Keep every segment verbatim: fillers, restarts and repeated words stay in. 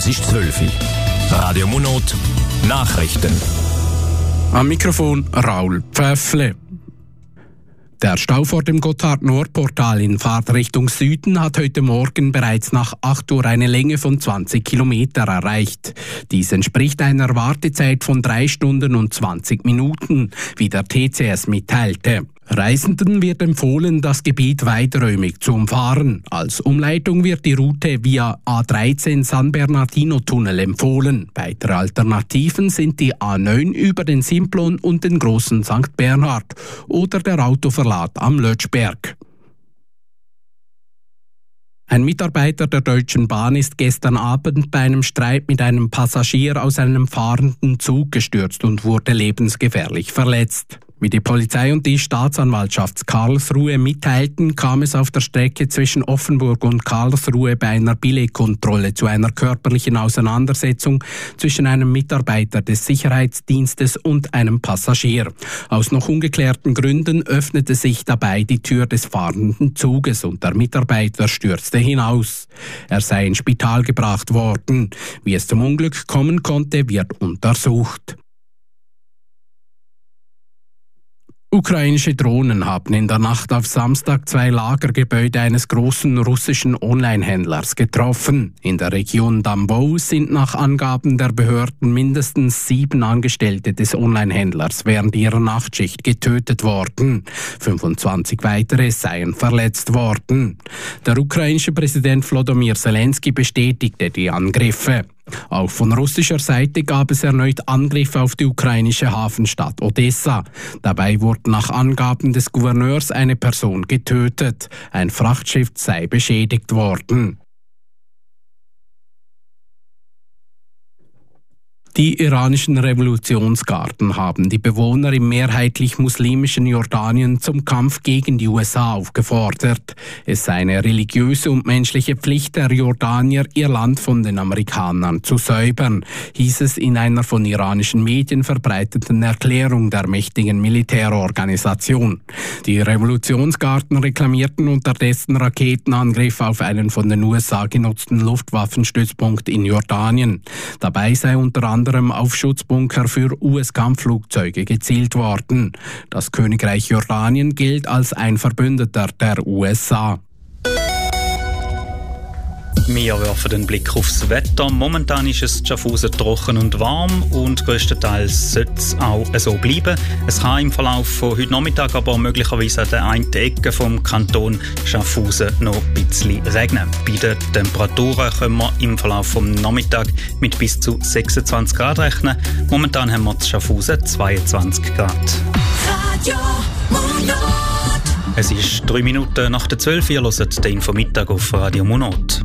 Es ist zwölf Uhr. Radio Monot, Nachrichten. Am Mikrofon Raul Pfäffle. Der Stau vor dem Gotthard-Nord-Portal in Fahrtrichtung Süden hat heute Morgen bereits nach acht Uhr eine Länge von zwanzig Kilometer erreicht. Dies entspricht einer Wartezeit von drei Stunden und zwanzig Minuten, wie der T C S mitteilte. Reisenden wird empfohlen, das Gebiet weiträumig zu umfahren. Als Umleitung wird die Route via A dreizehn San Bernardino-Tunnel empfohlen. Weitere Alternativen sind die A neun über den Simplon und den großen Sankt Bernhard oder der Autoverlad am Lötschberg. Ein Mitarbeiter der Deutschen Bahn ist gestern Abend bei einem Streit mit einem Passagier aus einem fahrenden Zug gestürzt und wurde lebensgefährlich verletzt. Wie die Polizei und die Staatsanwaltschaft Karlsruhe mitteilten, kam es auf der Strecke zwischen Offenburg und Karlsruhe bei einer Billetkontrolle zu einer körperlichen Auseinandersetzung zwischen einem Mitarbeiter des Sicherheitsdienstes und einem Passagier. Aus noch ungeklärten Gründen öffnete sich dabei die Tür des fahrenden Zuges und der Mitarbeiter stürzte hinaus. Er sei ins Spital gebracht worden. Wie es zum Unglück kommen konnte, wird untersucht. Ukrainische Drohnen haben in der Nacht auf Samstag zwei Lagergebäude eines großen russischen Online-Händlers getroffen. In der Region Tambov sind nach Angaben der Behörden mindestens sieben Angestellte des Online-Händlers während ihrer Nachtschicht getötet worden. fünfundzwanzig weitere seien verletzt worden. Der ukrainische Präsident Volodymyr Zelensky bestätigte die Angriffe. Auch von russischer Seite gab es erneut Angriffe auf die ukrainische Hafenstadt Odessa. Dabei wurde nach Angaben des Gouverneurs eine Person getötet. Ein Frachtschiff sei beschädigt worden. Die iranischen Revolutionsgarden haben die Bewohner im mehrheitlich muslimischen Jordanien zum Kampf gegen die U S A aufgefordert. Es sei eine religiöse und menschliche Pflicht der Jordanier, ihr Land von den Amerikanern zu säubern, hieß es in einer von iranischen Medien verbreiteten Erklärung der mächtigen Militärorganisation. Die Revolutionsgarden reklamierten unterdessen Raketenangriffe auf einen von den U S A genutzten Luftwaffenstützpunkt in Jordanien. Dabei sei unter anderem auf Schutzbunker für U S-Kampfflugzeuge gezielt worden. Das Königreich Jordanien gilt als ein Verbündeter der U S A. Wir werfen den Blick aufs Wetter. Momentan ist es Schaffhausen trocken und warm und grösstenteils sollte es auch so bleiben. Es kann im Verlauf von heute Nachmittag aber möglicherweise an der einen Ecke vom Kanton Schaffhausen noch ein bisschen regnen. Bei den Temperaturen können wir im Verlauf vom Nachmittag mit bis zu sechsundzwanzig Grad rechnen. Momentan haben wir in Schaffhausen zweiundzwanzig Grad. Radio Monot. Es ist drei Minuten nach der zwölf Uhr. Ihr hört den Infomittag auf Radio Monot.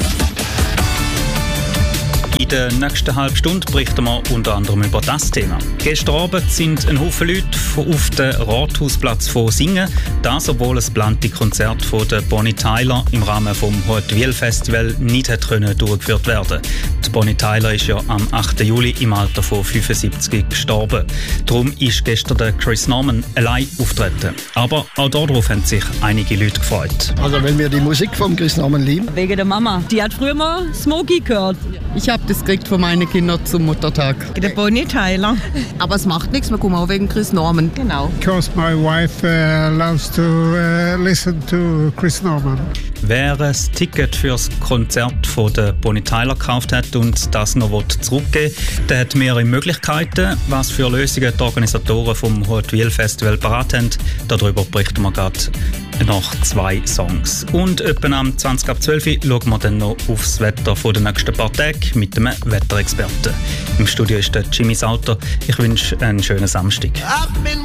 In der nächsten halben Stunde berichten wir unter anderem über das Thema. Gestern Abend sind ein Haufen Leute auf den Rathausplatz von Singen. Das, obwohl ein geplantes Konzert von der Bonnie Tyler im Rahmen des Huttwil Festival nicht hat können durchgeführt werden. Die Bonnie Tyler ist ja am achten Juli im Alter von fünfundsiebzig gestorben. Darum ist gestern der Chris Norman allein auftreten. Aber auch darauf haben sich einige Leute gefreut. Also wenn wir die Musik von Chris Norman lieben. Wegen der Mama. Die hat früher mal Smokey gehört. Ich habe das gekriegt von meinen Kindern zum Muttertag. Der Bonnie Tyler. Aber es macht nichts, wir kommen auch wegen Chris Norman. Genau. Because my wife uh, loves to uh, listen to Chris Norman. Wer ein Ticket für das Konzert von der Bonnie Tyler gekauft hat und das noch zurückgeben will, der hat mehrere Möglichkeiten. Was für Lösungen die Organisatoren vom Huttwil Festival parat haben, darüber berichten wir gerade nach zwei Songs. Und etwa am zwanzig ab zwölf Uhr schauen wir dann noch aufs Wetter von den nächsten paar Tagen mit einem Wetterexperten. Im Studio ist der Jimmy Sauter. Ich wünsche einen schönen Samstag.